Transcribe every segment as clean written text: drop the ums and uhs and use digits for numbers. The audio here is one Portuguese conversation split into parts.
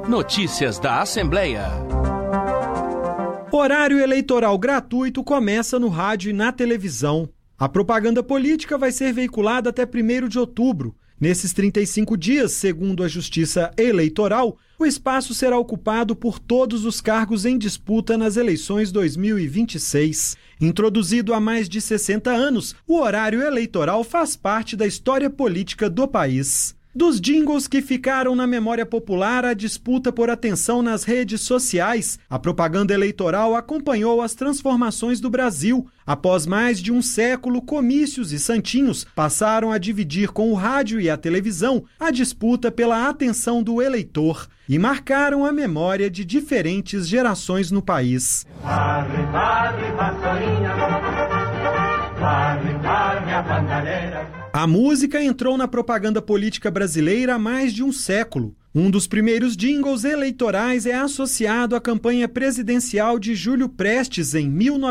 Notícias da Assembleia. Horário eleitoral gratuito começa no rádio e na televisão. A propaganda política vai ser veiculada até 1º de outubro. Nesses 35 dias, segundo a Justiça Eleitoral, o espaço será ocupado por todos os cargos em disputa nas eleições 2026. Introduzido há mais de 60 anos, o horário eleitoral faz parte da história política do país. Dos jingles que ficaram na memória popular à disputa por atenção nas redes sociais, a propaganda eleitoral acompanhou as transformações do Brasil. Após mais de um século, comícios e santinhos passaram a dividir com o rádio e a televisão a disputa pela atenção do eleitor e marcaram a memória de diferentes gerações no país. A música entrou na propaganda política brasileira há mais de um século. Um dos primeiros jingles eleitorais é associado à campanha presidencial de Júlio Prestes em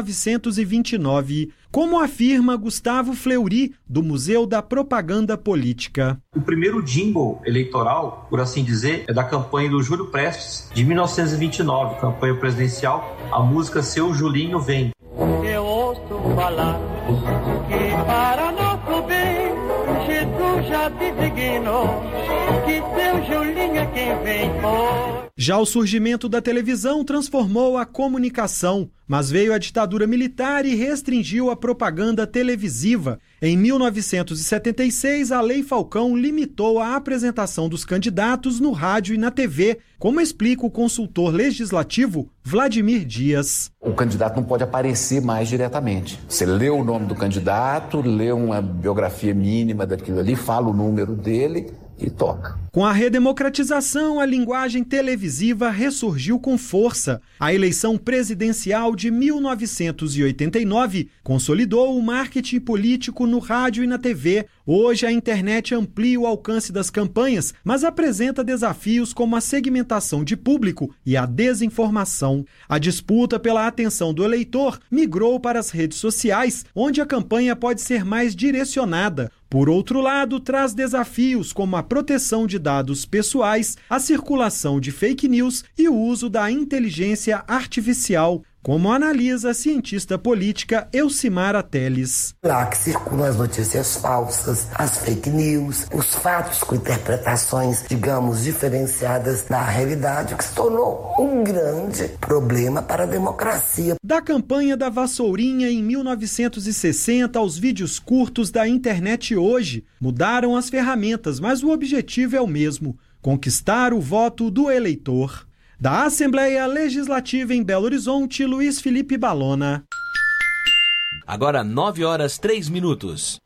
1929, como afirma Gustavo Fleury, do Museu da Propaganda Política. O primeiro jingle eleitoral, por assim dizer, é da campanha do Júlio Prestes, de 1929, campanha presidencial, a música Seu Julinho Vem. Eu ouço falar que para nosso bem Jesus já designou que seu Julinho é quem vem hoje. Já o surgimento da televisão transformou a comunicação, mas veio a ditadura militar e restringiu a propaganda televisiva. Em 1976, a Lei Falcão limitou a apresentação dos candidatos no rádio e na TV, como explica o consultor legislativo Vladimir Dias. O candidato não pode aparecer mais diretamente. Você lê o nome do candidato, lê uma biografia mínima daquilo ali, fala o número dele e toca. Com a redemocratização, a linguagem televisiva ressurgiu com força. A eleição presidencial de 1989 consolidou o marketing político no rádio e na TV. Hoje, a internet amplia o alcance das campanhas, mas apresenta desafios como a segmentação de público e a desinformação. A disputa pela atenção do eleitor migrou para as redes sociais, onde a campanha pode ser mais direcionada. Por outro lado, traz desafios como a proteção de dados pessoais, a circulação de fake news e o uso da inteligência artificial, como analisa a cientista política Elcimara Teles. Lá que circulam as notícias falsas, as fake news, os fatos com interpretações, digamos, diferenciadas da realidade, o que se tornou um grande problema para a democracia. Da campanha da Vassourinha em 1960 aos vídeos curtos da internet hoje, mudaram as ferramentas, mas o objetivo é o mesmo: conquistar o voto do eleitor. Da Assembleia Legislativa em Belo Horizonte, Luiz Felipe Balona. Agora 9h03.